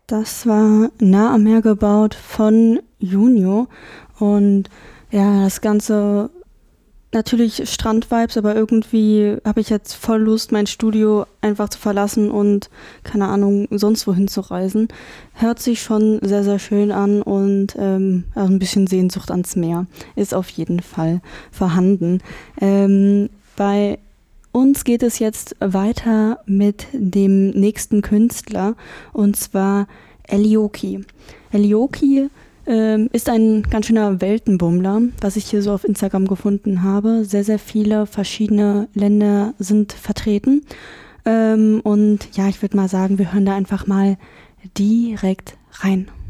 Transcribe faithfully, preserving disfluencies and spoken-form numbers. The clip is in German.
Das war Nah am Meer gebaut von Junio und ja, das Ganze natürlich Strand-Vibes, aber irgendwie habe ich jetzt voll Lust, mein Studio einfach zu verlassen und, keine Ahnung, sonst wohin zu reisen. Hört sich schon sehr, sehr schön an und ähm, auch ein bisschen Sehnsucht ans Meer ist auf jeden Fall vorhanden. Ähm, bei uns geht es jetzt weiter mit dem nächsten Künstler und zwar Elioki. Elioki ähm, ist ein ganz schöner Weltenbummler, was ich hier so auf Instagram gefunden habe. Sehr, sehr viele verschiedene Länder sind vertreten. Ähm, und ja, ich würde mal sagen, wir hören da einfach mal direkt rein.